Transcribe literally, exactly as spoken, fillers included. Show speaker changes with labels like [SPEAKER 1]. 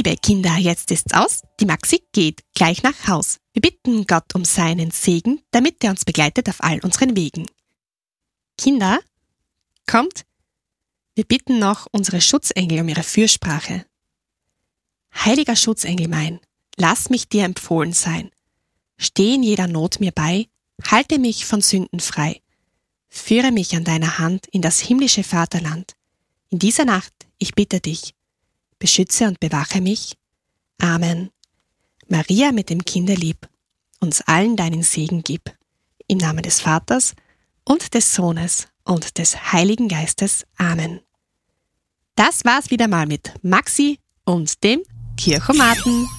[SPEAKER 1] Liebe Kinder, jetzt ist's aus. Die Maxi geht gleich nach Haus. Wir bitten Gott um seinen Segen, damit er uns begleitet auf all unseren Wegen. Kinder, kommt, wir bitten noch unsere Schutzengel um ihre Fürsprache. Heiliger Schutzengel mein, lass mich dir empfohlen sein. Steh in jeder Not mir bei, halte mich von Sünden frei. Führe mich an deiner Hand in das himmlische Vaterland. In dieser Nacht, ich bitte dich, beschütze und bewache mich. Amen. Maria mit dem Kinderlieb, uns allen deinen Segen gib. Im Namen des Vaters und des Sohnes und des Heiligen Geistes. Amen. Das war's wieder mal mit Maxi und dem Kirchomaten.